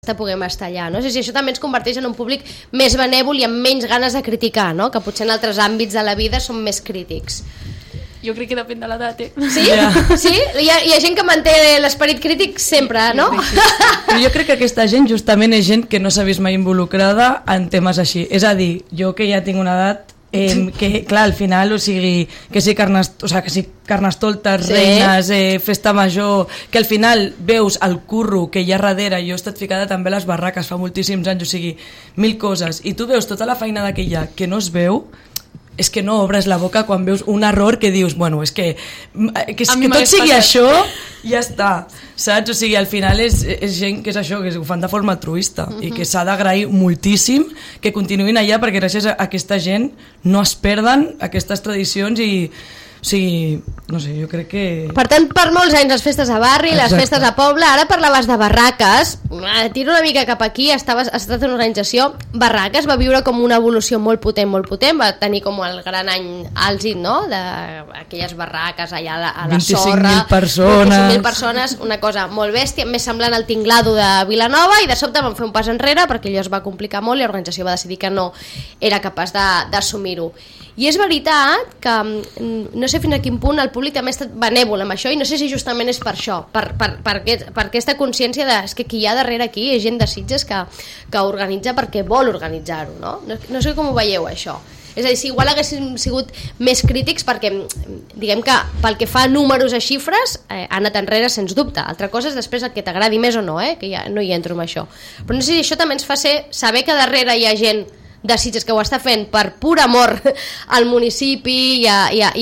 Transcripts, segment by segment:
puguem estar allà, no? Si això també ens converteix en un públic més benèvol i amb menys ganes de criticar, no? Que potser en altres àmbits de la vida són més crítics. Jo crec que depèn de l'edat, Sí? Sí? Hi ha gent que manté l'esperit crític sempre, no? Però jo crec que aquesta gent justament és gent que no s'ha vist mai involucrada en temes així. És a dir, jo que ja tinc una edat que, clar, al final, o sigui, que si Carnestoltes, reines, festa major, que al final veus el curro que hi ha darrere. Jo he estat ficada també a les barraques fa moltíssims anys, o sigui, 1000 coses, i tu veus tota la feinada que hi ha que no es veu. És que no obres la boca quan veus un error que dius, bueno, és que tot sigui això, ja està, saps? O sigui, al final és gent que és això, que ho fan de forma altruista i que s'ha d'agrair moltíssim que continuïn allà, perquè gràcies a aquesta gent no es perden aquestes tradicions i, o sigui, no sé, jo crec que... Per tant, per molts anys les festes a barri, les festes a poble. Ara parlaves de barraques, tiro una mica cap aquí, has estat en una organització. Barraques va viure com una evolució molt potent, va tenir com el gran any àlgid, no?, d'aquelles barraques allà a la sorra, 25.000 persones. 25.000 persones, una cosa molt bèstia, més semblant al Tinglado de Vilanova, i de sobte van fer un pas enrere perquè allò es va complicar molt i l'organització va decidir que no era capaç d'assumir-ho. I és veritat que no sé fins a quin punt el públic també ha estat benèvol amb això, i no sé si justament és per això, per aquesta consciència de que qui hi ha darrere aquí és gent de Sitges que organitza perquè vol organitzar-ho, no? No sé com ho veieu, això. És a dir, si igual haguéssim sigut més crítics, perquè diguem que pel que fa a números a xifres ha anat enrere sens dubte. Altra cosa és després el que t'agradi més o no, que ja no hi entro amb això. Però no sé si això també ens fa saber que darrere hi ha gent de Sitges que ho està fent per pur amor al municipi i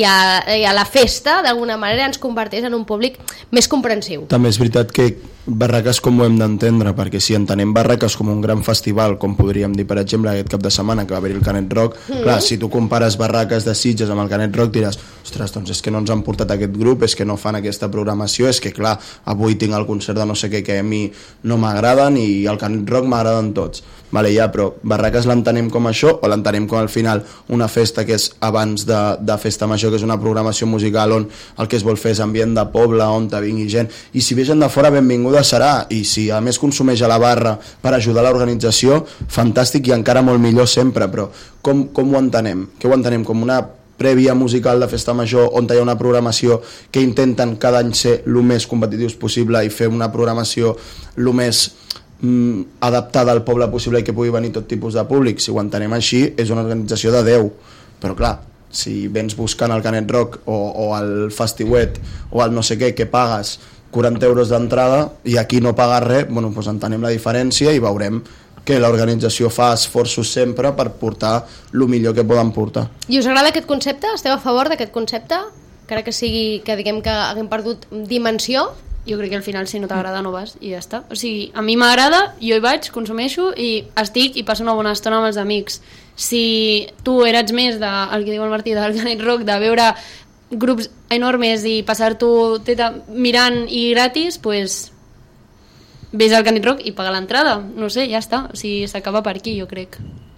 a la festa, d'alguna manera ens converteix en un públic més comprensiu. També és veritat que barraques com ho hem d'entendre, perquè si entenem barraques com un gran festival, com podríem dir per exemple aquest cap de setmana que va haver-hi el Canet Rock, clar, si tu compares barraques de Sitges amb el Canet Rock diràs, ostres, doncs és que no ens han portat aquest grup, és que no fan aquesta programació, és que clar, avui tinc el concert de no sé què que a mi no m'agraden i el Canet Rock m'agraden tots. Vale, ja, però barraques l'entenem com això o l'entenem com al final una festa que és abans de festa major, que és una programació musical on el que es vol fer és ambient de poble, on te vingui gent, i si ve gent de fora benvinguda serà, i si a més consumeix a la barra per ajudar l'organització, fantàstic i encara molt millor sempre, però com ho entenem? Què ho entenem? Com una prèvia musical de festa major on hi ha una programació que intenten cada any ser el més competitius possible i fer una programació el més adaptada al poble possible i que pugui venir tot tipus de públic? Si ho entenem així, és una organització de 10, però clar, si vens buscant el Canet Rock o el Festiuet o el no sé què, que pagues 40 euros d'entrada i aquí no pagues res, bueno, doncs entenem la diferència i veurem que l'organització fa esforços sempre per portar el millor que poden portar. I us agrada aquest concepte? Esteu a favor d'aquest concepte? Crec que sigui que diguem que haguem perdut dimensió? Jo crec que al final si no t'agrada no vas i ja està. O sigui, a mi m'agrada, jo hi vaig, consumeixo i estic i passo una bona estona amb els amics. Si tu eres més el que diu el Martí del Canet Rock, de veure grups enormes i passar-t'ho mirant i gratis, pues vés al Canet Rock i paga l'entrada. No sé, ja està. O sigui, s'acaba per aquí, jo crec.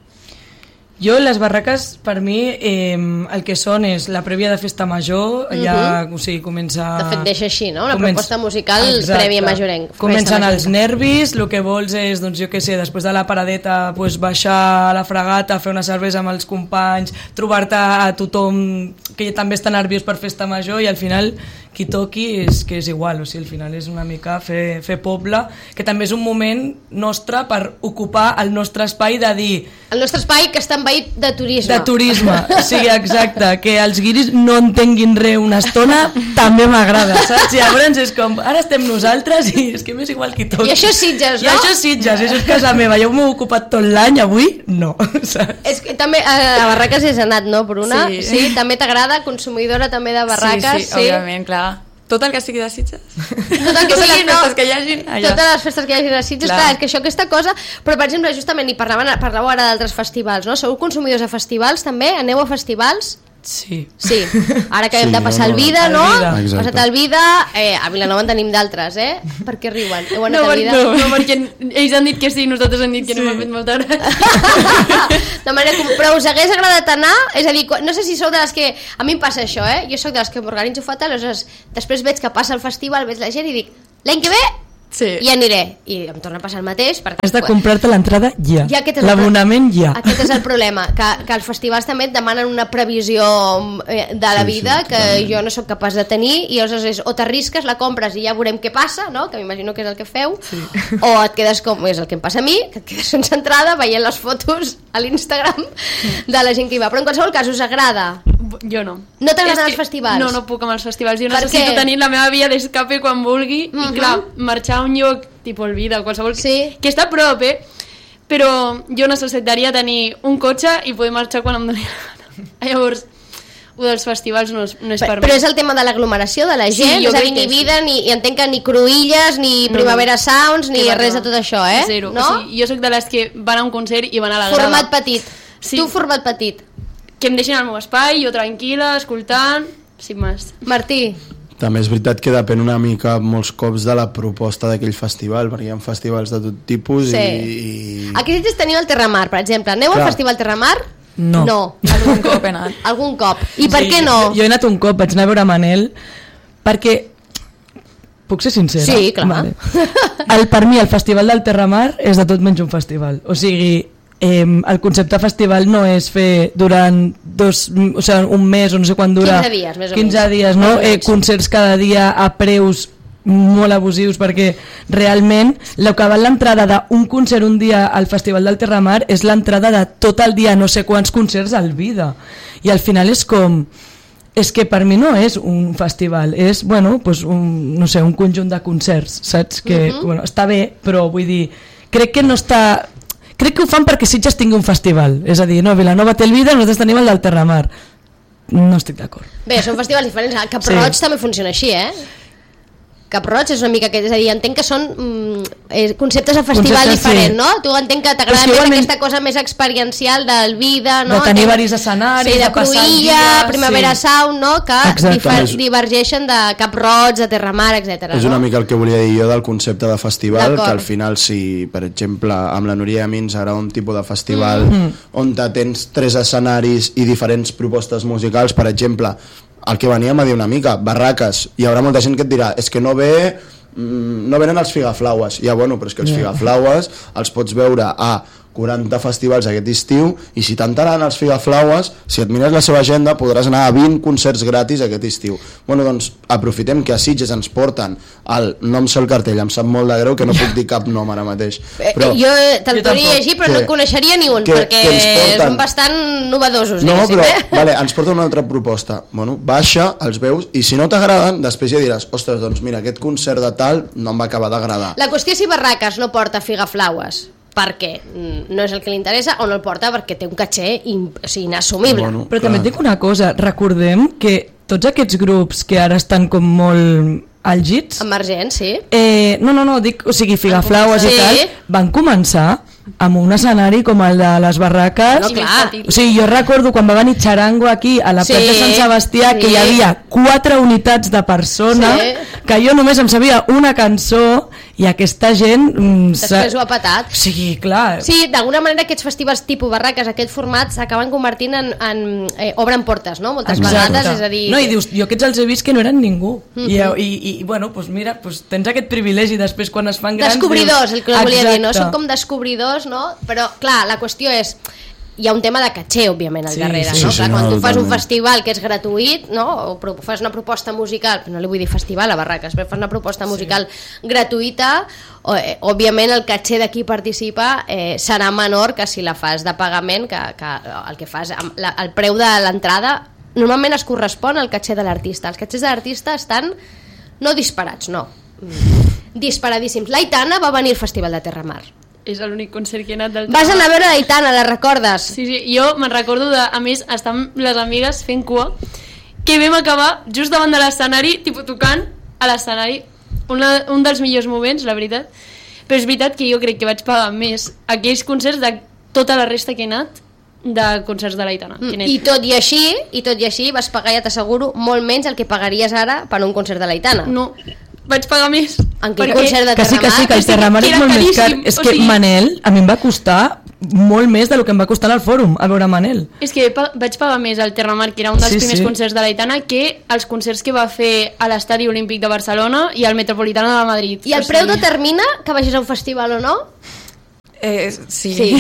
Jo, les barraques, per mi, el que són és la prèvia de festa major, ja, o sigui, comença... De fet, deixa així, no? Una proposta musical prèvia majorenc. Comencen els nervis, el que vols és, doncs jo què sé, després de la paradeta, pues, baixar a la fregata, fer una cervesa amb els companys, trobar-te a tothom que també està nerviós per festa major i al final qui toqui és que és igual, o sigui, al final és una mica fer poble, que també és un moment nostre per ocupar el nostre espai de dir... El nostre espai que està envaït de turisme. De turisme, sí, exacte, que els guiris no entenguin res una estona també m'agrada, saps? Llavors és com, ara estem nosaltres i és que m'és igual qui toqui. I això és Sitges, no? I això és Sitges, això és casa meva, ja m'ho he ocupat tot l'any, avui no, saps? És que també a barraques és anat, no, Bruna? Sí, també t'agrada, consumidora també de barraques? Sí, òbviament, clar. Tot el que sigui de Sitges. Tot el que sigui, no? Totes les festes que hi hagin allà. Totes les festes que hi hagin a Sitges, clar, és que això, aquesta cosa... Però, per exemple, justament, i parlàveu ara d'altres festivals, no? Sou consumidors de festivals, també? Aneu a festivals? Sí. Sí, ara que hem de passar el Vida, no? Exacte. Passat el Vida, a Vilanova en tenim d'altres, Per què riuen? Heu anat No, a Vida? no, perquè ells han dit que sí, nosaltres han dit que no m'ha fet molta gràcia. De manera, però us hagués agradat anar? És a dir, no sé si sou de les que... A mi em passa això, Jo sóc de les que m'organitzo fatal, aleshores després veig que passa el festival, veig la gent i dic, l'any que ve Sí. i aniré. I em torna a passar el mateix. Perquè Has de comprar-te l'entrada ja. L'abonament ja. Aquest és el problema, que els festivals també et demanen una previsió de la vida que jo no sóc capaç de tenir, i llavors és o t'arrisques, la compres i ja veurem què passa, no? Que m'imagino que és el que feu, o et quedes com és el que em passa a mi, que et quedes sense entrada veient les fotos a l'Instagram de la gent que hi va. Però en qualsevol cas us agrada? Jo no. No t'agraden els festivals? No, no puc amb els festivals. Jo Per necessito què? tenir la meva via d'escape quan vulgui, i clar, marxar a un lloc, tipus el Vida o qualsevol, Sí. que està a prop, però jo necessitaria tenir un cotxe i poder marxar quan em doni la gana. Llavors, el dels festivals no és per mi. Però és el tema de l'aglomeració de la Sí, gent, jo és a crec dir, ni que sí. vida, i entenc que ni Cruïlles, ni Primavera Sounds, ni Que va, res no. de tot això, Zero. No? O sigui, jo sóc de les que van a un concert i van a la grada. Format petit. Sí. Tu format petit. Que em deixin al meu espai, jo tranquil·la, escoltant, sin més. Martí, També és veritat que depèn una mica molts cops de la proposta d'aquell festival, perquè hi ha festivals de tot tipus sí. i... Aquí si teniu el Terramar, per exemple. Aneu al Clar. Festival Terramar? No. No. Algun cop he anat. Algun cop. I per què no? Jo he anat un cop, vaig anar a veure Manel, perquè... Puc ser sincera? Sí, clar. Per mi, el Festival del Terramar és de tot menys un festival. O sigui, el concepte festival no és fer durant un mes o no sé quan dura... 15 dies, més o 15 menys. dies, no? Concerts cada dia a preus molt abusius, perquè realment el que val l'entrada d'un concert un dia al Festival del Terramar és l'entrada de tot el dia, no sé quants concerts al Vida, i al final és com... És que per mi no és un festival, és pues no sé, un conjunt de concerts, saps? Que està bé, però vull dir, crec que no està... Crec que ho fan perquè Sitges tingui un festival, és a dir, no, Vilanova té el Vida, nosaltres tenim el del Terramar. No estic d'acord. Bé, són festivals diferents. El Cap Roig també funciona així, Cap Roig és una mica aquest, és a dir, entenc que són conceptes de festival Conceptes, diferent, sí. no? Tu entenc que t'agrada més aquesta cosa més experiencial del Vida, no? De tenir diversos escenaris, sí, de de passar el Cruïlla, dia, Primavera sí. Sound, no? Que Exacte. divergeixen de Cap Roig, de Terramar, etc. És una mica el que volia dir jo del concepte de festival, D'acord. que al final, si per exemple amb la Núria i a mi ens agrada un tipus de festival on tens 3 escenaris i diferents propostes musicals, per exemple, el que veníem a dir una mica, barraques, hi haurà molta gent que et dirà, és que no venen els Figaflaues, ja bueno, però és que els Figaflaues els pots veure a 40 festivals aquest estiu, i si t'entenen els Figaflaues, si et mires la seva agenda podràs anar a 20 concerts gratis aquest estiu. Bueno, doncs aprofitem que a Sitges ens porten no em sé el cartell, em sap molt de greu que no puc dir cap nom ara mateix, però jo te'l podria llegir, però no coneixeria ni un, perquè són bastant novedosos, no, diguéssim, però vale, ens porta una altra proposta, bueno, baixa, els veus, i si no t'agraden després ja diràs, ostres, doncs mira, aquest concert de tal no em va acabar d'agradar. La qüestió és si Barraques no porta Figaflaues perquè no és el que li interessa, o no el porta perquè té un caché inassumible. Bueno, Però també et dic una cosa, recordem que tots aquests grups que ara estan com molt àlgids, Emergent, sí. no, dic, o sigui, Figaflaues Sí. i tal, van començar amb un escenari com el de les barraques. No, clar. O sigui, jo recordo quan va venir Charango aquí a la Sí, plaça de Sant Sebastià, que sí. hi havia 4 unitats de persona, Sí. que jo només em sabia una cançó, i aquesta gent... Després ho ha patat. O sigui, clar... Sí, d'alguna manera aquests festivals tipus barraques, aquest format, s'acaben convertint obren portes, no? Moltes vegades, és a dir... No, i dius, jo aquests els he vist que no eren ningú. I bueno, doncs mira, doncs tens aquest privilegi després quan es fan grans... Descobridors, el que volia dir, no? Exacte. Són com descobridors, no? Però, clar, la qüestió és... Hi ha un tema de caché, òbviament, al darrere, sí, no? sí, Clar, no, quan tu fas un totalment. festival que és gratuït, no? O fas una proposta musical, no li vull dir festival a Barraques, però fas una proposta musical gratuïta, òbviament el caché de qui participa serà menor que si la fas de pagament, que el que fas, el preu de l'entrada normalment es correspon al caché de l'artista. Els catxers de l'artista estan no disparats, no, disparadíssims. L'Aitana va venir al Festival de Terramar. És l'únic concert que he anat del Vas anar a veure l'Aitana, la recordes? Sí, jo me'n recordo a més, estar amb les amigues fent cua, que vam acabar just davant de l'escenari, tipus tocant a l'escenari, un dels millors moments, la veritat. Però és veritat que jo crec que vaig pagar més aquells concerts de tota la resta que he anat de concerts de l'Aitana. I tot i així vas pagar, ja t'asseguro, molt menys el que pagaries ara per un concert de l'Aitana. No, vaig pagar més. En quin concert de Que sí, Terramar? que el Terramar és era molt més car. caríssim, És o que sigui... Manel, a mi em va costar molt més del que em va costar al fòrum a veure Manel. És que vaig pagar més al Terramar, que era un dels primers concerts de l'Aitana, que els concerts que va fer a l'Estadi Olímpic de Barcelona i al Metropolitano de Madrid. I el preu determina que vagis a un festival o no? Sí.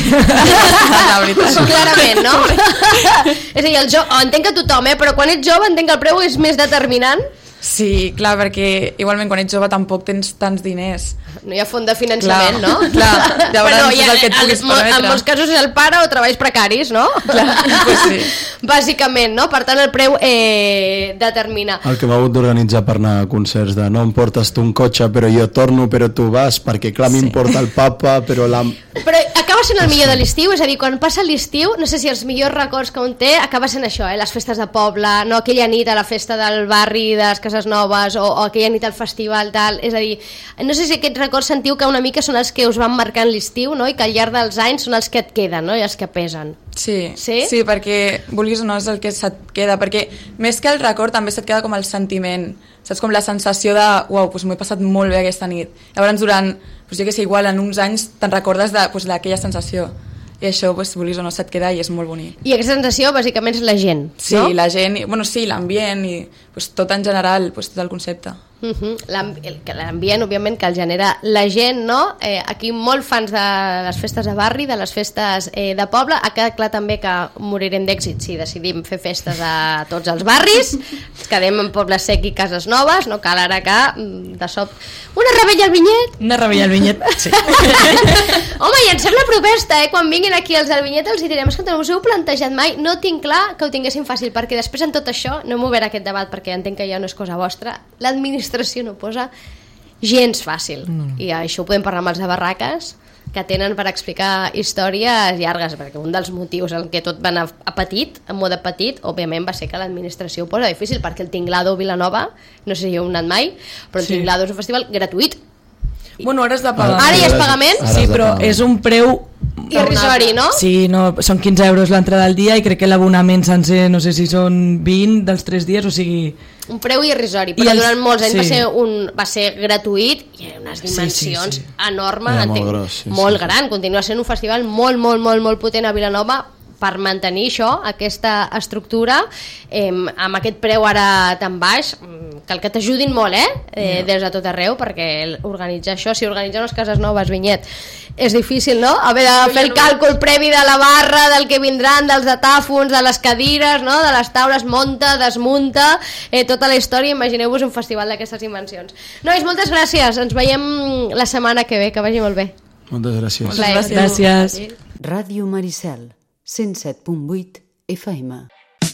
La veritat. Clarament, no? És a dir, entenc que tothom, però quan ets jove entenc que el preu és més determinant. Sí, clar, perquè igualment quan ets jove tampoc tens tants diners. No hi ha font de finançament, clar, no? Clar, llavors és el que et puguis permetre. En molts casos és el pare o treballs precaris, no? Clar, pues sí. Bàsicament, no? Per tant, el preu determina. El que hem hagut d'organitzar per anar a concerts de no em portes tu un cotxe, però jo torno, però tu vas, perquè clar, m'importa el papa, però la... Però acaba sent el millor de l'estiu, és a dir, quan passa l'estiu, no sé si els millors records que un té, acaba sent això, les festes de poble, no aquella nit a la festa del barri de les Cases Noves o aquella nit al festival, tal. És a dir, no sé si aquests records sentiu que una mica són els que us van marcant l'estiu, no? I que al llarg dels anys són els que et queden, no? I els que pesen. Sí, perquè vulguis o no és el que se't queda, perquè més que el record també se't queda com el sentiment, saps, com la sensació de uau, doncs m'ho he passat molt bé aquesta nit. Llavors durant, jo que sé, igual en uns anys te'n recordes d'aquella sensació i això, vulguis o no, se't queda i és molt bonic. I aquesta sensació bàsicament és la gent, sí, no? Sí, la gent, sí, l'ambient i tot en general, tot el concepte. L'ambient, òbviament, que el genera la gent, no? Aquí molt fans de les festes de barri, de les festes de poble. Ha quedat clar també que morirem d'èxit si decidim fer festes a tots els barris. Ens quedem en Poble Sec i Cases Noves, no cal ara que de sobte... Una rebella al Vinyet? Una rebella al Vinyet, sí. Home, i ens sembla proposta, quan vinguin aquí els del Vinyet els direm, escolta, no us heu plantejat mai? No tinc clar que ho tinguessin fàcil, perquè després en tot això, no m'ho obert aquest debat perquè entenc que ja no és cosa vostra, l'administració no posa gens fàcil. I això ho podem parlar amb els de barraques, que tenen per explicar històries llargues, perquè un dels motius en què tot va anar a petit, en mode petit, òbviament va ser que l'administració ho posa difícil, perquè el Tinglado Vilanova, no sé si heu anat mai, però el Tinglado és un festival gratuït. Bueno, ara has de pagar. Ara hi és pagament? Sí, però és un preu irrisori, no? Sí, no, són 15 euros l'entrada al dia i crec que l'abonament sencer, no sé si són 20 dels 3 dies, o sigui... Un preu irrisori, però durant molts anys va ser gratuït i unes dimensions enormes, molt gran. Continua sent un festival molt potent a Vilanova per mantenir això, aquesta estructura, amb aquest preu ara tan baix, cal que t'ajudin molt, des de tot arreu, perquè organitzar això, si organitzar unes Cases Noves, Vinyet, és difícil, no? Haver de fer el càlcul previ de la barra, del que vindran, dels datàfons, de les cadires, no? De les taules, monta, desmunta, tota la història. Imagineu-vos un festival d'aquestes dimensions. Nois, moltes gràcies, ens veiem la setmana que ve, que vagi molt bé. Moltes gràcies. Gràcies. Ràdio Maricel, 107.8 FM.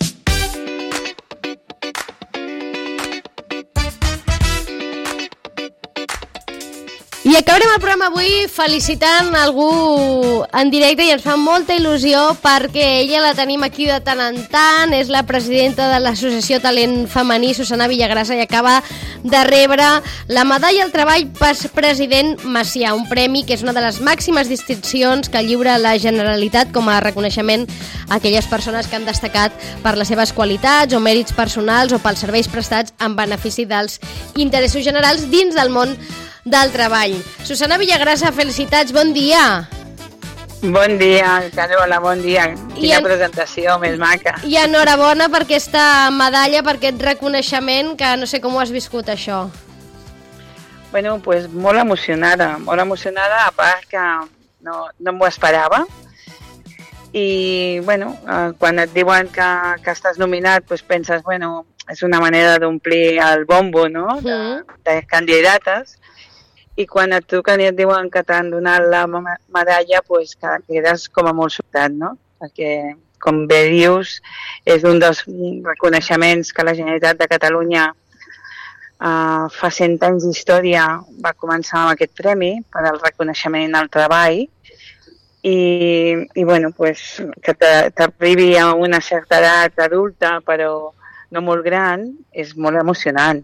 I acabarem el programa avui felicitant algú en directe i ens fa molta il·lusió perquè ella la tenim aquí de tant en tant, és la presidenta de l'Associació Talent Femení, Susana Villagrasa, i acaba de rebre la medalla al treball president Macià, un premi que és una de les màximes distincions que lliura la Generalitat com a reconeixement a aquelles persones que han destacat per les seves qualitats o mèrits personals o pels serveis prestats en benefici dels interessos generals dins del món del treball. Susana Villagrasa, felicitats, bon dia. Bon dia, Carola, bon dia. Quina presentació més maca. I enhorabona per aquesta medalla, per aquest reconeixement, que no sé com ho has viscut, això. Bueno, pues molt emocionada, a part que no m'ho esperava. I, bueno, quan et diuen que estàs nominat, pues penses, bueno, és una manera d'omplir el bombo, no?, de candidates. I quan et truquen i et diuen que t'han donat la medalla, pues que quedes com a molt sobtat, no? Perquè, com bé dius, és un dels reconeixements que la Generalitat de Catalunya fa 100 anys d'història va començar amb aquest premi per al reconeixement al treball i bueno, pues, que t'arribi a una certa edat adulta però no molt gran, és molt emocionant.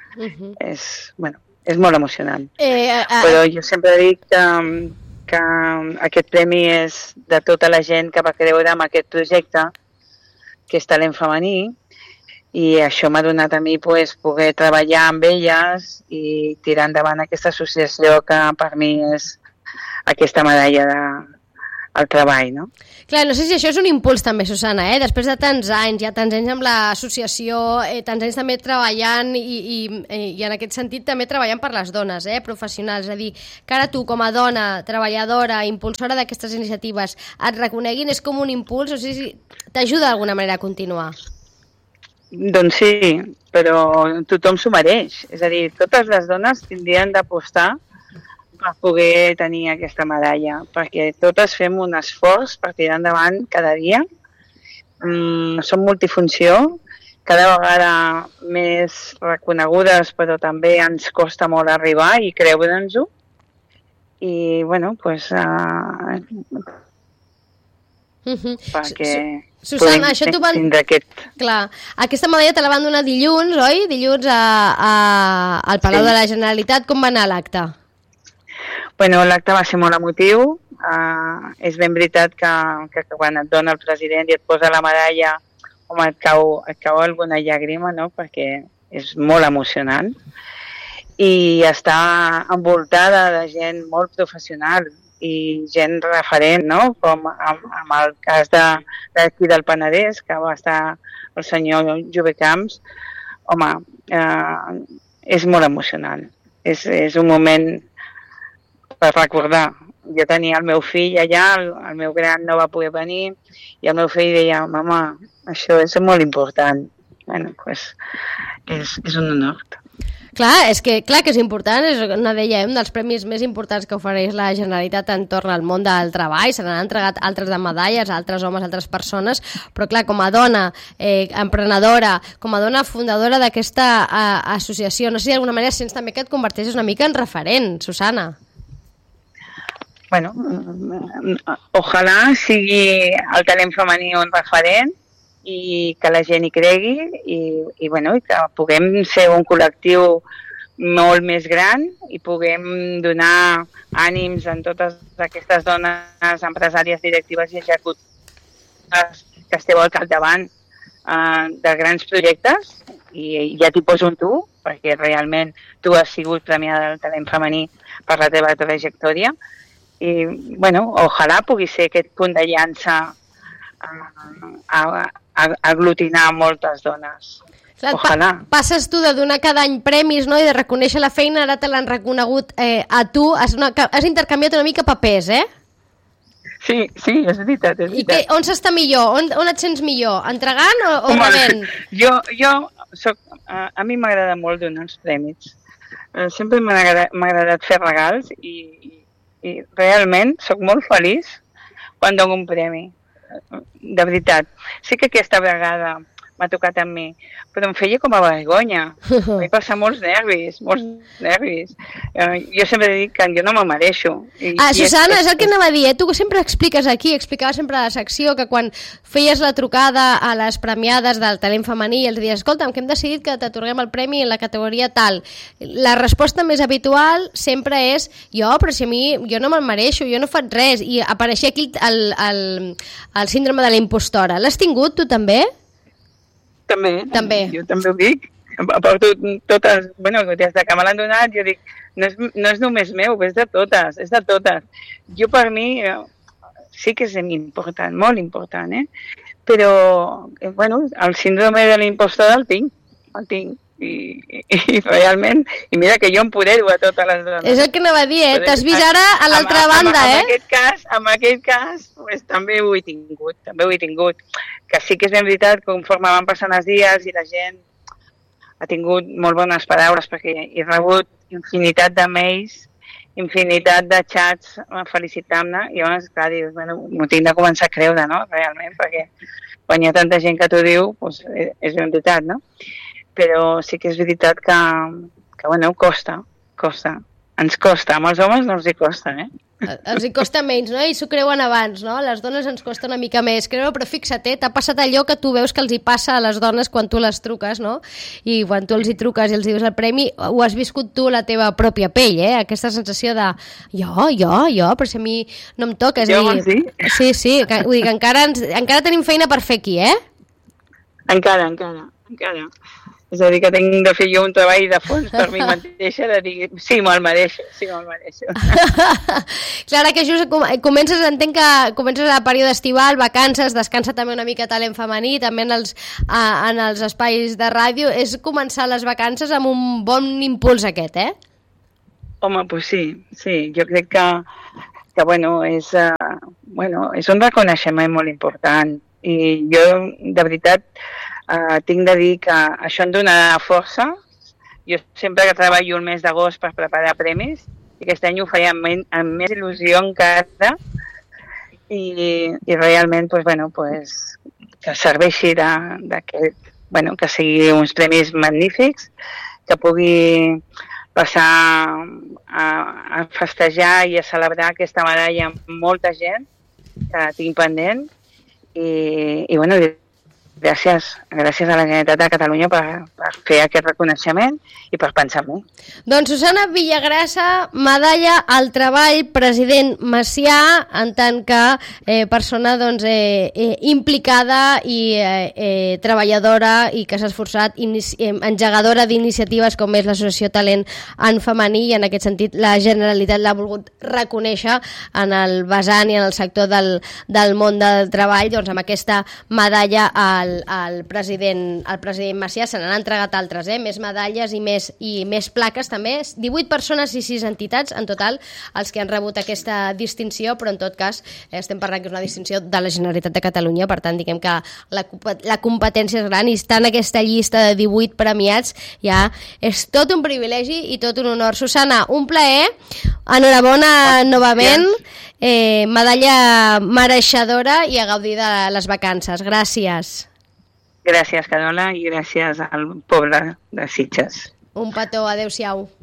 És molt emocionant. Però jo sempre dic que aquest premi és de tota la gent que va creure en aquest projecte, que és talent femení, i això m'ha donat a mi poder treballar amb elles i tirar endavant aquesta associació que per mi és aquesta medalla el treball, no? Clar, no sé si això és un impuls també, Susana, després de tants anys, ja tants anys amb l'associació, tants anys també treballant i en aquest sentit també treballant per les dones, professionals, és a dir, que ara tu com a dona, treballadora, impulsora d'aquestes iniciatives, et reconeguin, és com un impuls, o sigui, t'ajuda d'alguna manera a continuar. Doncs sí, però tothom s'ho mereix, és a dir, totes les dones tindrien d'apostar per poder tenir aquesta medalla, perquè totes fem un esforç per tirar endavant cada dia. Som multifunció, cada vegada més reconegudes, però també ens costa molt arribar i creure'ns-ho. I, bueno, doncs... perquè Susana, això t'ho van... tindre aquest... Clar, aquesta medalla te la van donar dilluns, oi? Dilluns al Palau de la Generalitat. Com va anar l'acte? Bueno, l'acte va ser molt emotiu. És ben veritat que quan et dona el president i et posa la medalla, home, et cau alguna llàgrima, no? Perquè és molt emocionant. I està envoltada de gent molt professional i gent referent, no? Com amb el cas d'aquí del Penedès, que va estar el senyor Jove Camps. Home, és molt emocionant. És un moment per recordar. Jo tenia el meu fill allà, el meu gran no va poder venir, i el meu fill deia, mama, això és molt important. Bueno, doncs és un honor. Clar que és important, és una un dels premis més importants que ofereix la Generalitat entorn al món del treball, se n'han entregat altres de medalles, altres homes, altres persones, però clar, com a dona emprenedora, com a dona fundadora d'aquesta associació, no sé si d'alguna manera sents també que et converteixes una mica en referent, Susana. Bueno, ojalà sigui el talent femení un referent i que la gent hi cregui i que puguem ser un col·lectiu molt més gran i puguem donar ànims en totes aquestes dones empresàries, directives i executives que esteu al capdavant de grans projectes, i ja t'hi poso tu, perquè realment tu has sigut premiada del talent femení per la teva trajectòria. I, ojalà pugui ser aquest punt de llança a aglutinar moltes dones. Clar, ojalà. Passes tu de donar cada any premis, no?, i de reconèixer la feina, ara te l'han reconegut a tu, has intercanviat una mica papers, Sí, és veritat, és veritat. I on s'està millor? On et sents millor? Entregant o rebent? Jo soc... A mi m'agrada molt donar els premis. Sempre m'ha agradat fer regals i realment sóc molt feliç quan dono un premi. De veritat. Sí que aquesta vegada m'ha tocat a mi, però em feia com a vergonya. Vaig passar molts nervis. Jo sempre dic que jo no me'l mereixo. Susana, és el que anava a dir, tu sempre expliques aquí, explicaves sempre a la secció que quan feies la trucada a les premiades del talent femení i els dies, escolta'm, que hem decidit que t'atorguem el premi en la categoria tal. La resposta més habitual sempre és però si a mi jo no me'l mereixo, jo no faig res, i apareixia aquí el síndrome de la impostora. L'has tingut tu també? També. Jo també ho dic. Porto totes, des de que me l'han donat, jo dic, no és només meu, és de totes. Jo per mi sí que és important, molt important, però, el síndrome de l'impostor el tinc. I realment, i mira que jo empodero a totes les dones. És el que anava a dir, t'has vist ara a l'altra banda, En aquest cas, pues, també ho he tingut. Que sí que és ben veritat, conforme van passant els dies i la gent ha tingut molt bones paraules, perquè he rebut infinitat de mails, infinitat de xats felicitant-me, i llavors, clar, dius, m'ho tinc de començar a creure, no?, realment, perquè quan hi ha tanta gent que t'ho diu, pues, és ben veritat, no? Però sí que és veritat que costa. Ens costa, amb els homes no els hi costa, Els hi costa menys, no? I s'ho creuen abans, no? Les dones ens costa una mica més creure, però fixa't, t'ha passat allò que tu veus que els hi passa a les dones quan tu les truques, no? I quan tu els hi truques i els dius el premi, ho has viscut tu la teva pròpia pell, Aquesta sensació de jo, però si a mi no em toca. Sí, vull dir que encara tenim feina per fer aquí, Encara. És a dir, que tinc de fer jo un treball de fons per mi mateixa de dir, sí, me'l mereixo. Clara, que just entenc que comences a període estival, vacances, descansa també una mica talent femení, també en els espais de ràdio. És començar les vacances amb un bon impuls aquest, eh? Home, doncs sí, jo crec que bueno, és un reconeixement molt important i jo, de veritat, tinc de dir que això em donarà força. Jo sempre que treballo el mes d'agost per preparar premis i aquest any ho feia amb més il·lusió encara i realment que serveixi d'aquest, que sigui uns premis magnífics, que pugui passar a festejar i a celebrar aquesta medalla amb molta gent que tinc pendent i gràcies a la Generalitat de Catalunya per fer aquest reconeixement i per pensar en mi. Doncs Susana Villagrasa, medalla al treball, president Macià, en tant que persona implicada i treballadora i que s'ha esforçat, engegadora d'iniciatives com és l'Associació Talent en Femení, i en aquest sentit la Generalitat l'ha volgut reconèixer en el vessant i en el sector del món del treball, doncs amb aquesta medalla al president Macià. Se n'han entregat altres, més medalles i més plaques també, 18 persones i 6 entitats en total els que han rebut aquesta distinció, però en tot cas estem parlant que és una distinció de la Generalitat de Catalunya, per tant diguem que la competència és gran i estar en aquesta llista de 18 premiats ja és tot un privilegi i tot un honor. Susana, un plaer, enhorabona novament, medalla mereixedora i a gaudir de les vacances. Gràcies. Gràcies, Carola, i gràcies al poble de Sitges. Un petó, adeu-siau.